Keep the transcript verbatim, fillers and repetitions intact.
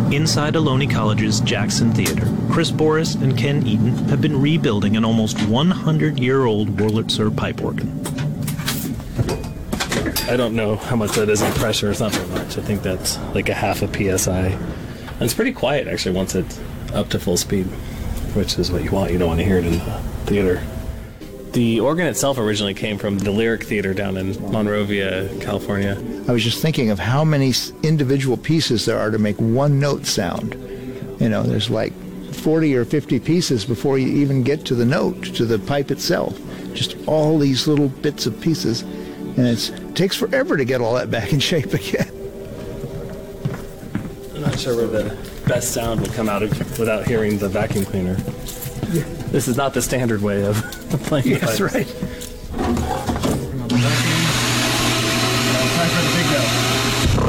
Inside Ohlone College's Jackson Theater, Chris Boris and Ken Eaton have been rebuilding an almost one hundred year old Wurlitzer pipe organ. I don't know how much that is in pressure. It's not very much. I think that's like a half a P S I. And it's pretty quiet, actually, once it's up to full speed, which is what you want. You don't want to hear it in the theater. The organ itself originally came from the Lyric Theater down in Monrovia, California. I was just thinking of how many individual pieces there are to make one note sound. You know, there's like forty or fifty pieces before you even get to the note, to the pipe itself. Just all these little bits of pieces. And it's, it takes forever to get all that back in shape again. I'm not sure where the best sound will come out of without hearing the vacuum cleaner. Yeah. This is not the standard way of playing the Yes, pipes. right.